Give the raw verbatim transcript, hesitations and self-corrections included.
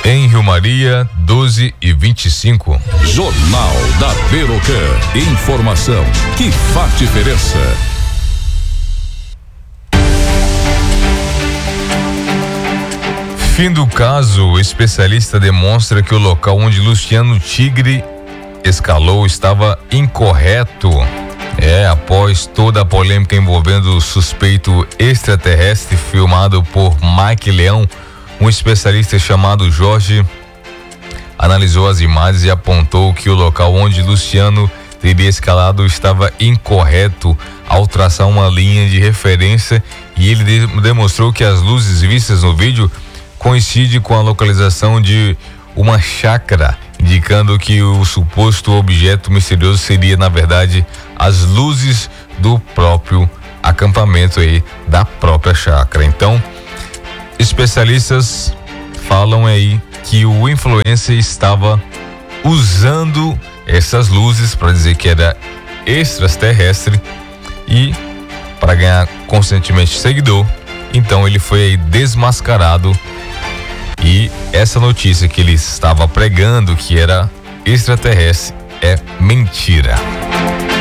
Em Rio Maria, doze e vinte e cinco. Jornal da Berocan. Informação que faz diferença. Fim do caso, o especialista demonstra que o local onde Luciano Tigre escalou estava incorreto. É, após toda a polêmica envolvendo o suspeito extraterrestre filmado por Mike Leão, um especialista chamado Jorge analisou as imagens e apontou que o local onde Luciano teria escalado estava incorreto ao traçar uma linha de referência, e ele de- demonstrou que as luzes vistas no vídeo coincidem com a localização de uma chácara, indicando que o suposto objeto misterioso seria, na verdade, as luzes do próprio acampamento aí, da própria chácara. Então, especialistas falam aí que o influencer estava usando essas luzes para dizer que era extraterrestre e para ganhar constantemente seguidor. Então ele foi aí desmascarado, e essa notícia que ele estava pregando que era extraterrestre é mentira.